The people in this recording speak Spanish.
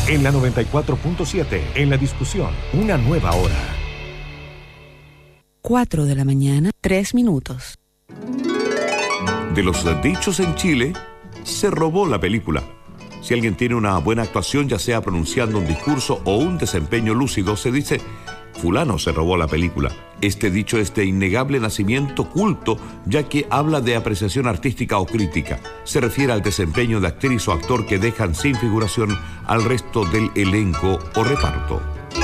En la 94.7, en la discusión, una nueva hora. 4 de la mañana, 3 minutos. De los dichos en Chile, se robó la película. Si alguien tiene una buena actuación, ya sea pronunciando un discurso o un desempeño lúcido, se dice: fulano se robó la película. Este dicho es de innegable nacimiento culto, ya que habla de apreciación artística o crítica. Se refiere al desempeño de actriz o actor que dejan sin figuración al resto del elenco o reparto.